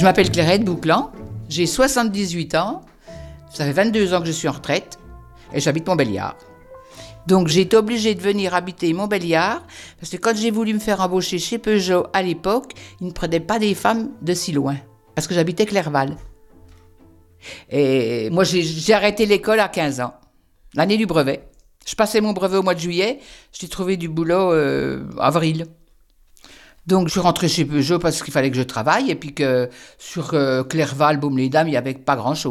Je m'appelle Clairette Bouclan, j'ai 78 ans, ça fait 22 ans que je suis en retraite et j'habite Montbéliard. Donc j'ai été obligée de venir habiter Montbéliard parce que quand j'ai voulu me faire embaucher chez Peugeot à l'époque, ils ne prenaient pas des femmes de si loin parce que j'habitais Clerval. Et moi j'ai arrêté l'école à 15 ans, l'année du brevet. Je passais mon brevet au mois de juillet, j'ai trouvé du boulot avril. Donc je suis rentrée chez Peugeot parce qu'il fallait que je travaille et puis que sur Clerval, Baume-les-Dames, il n'y avait pas grand-chose.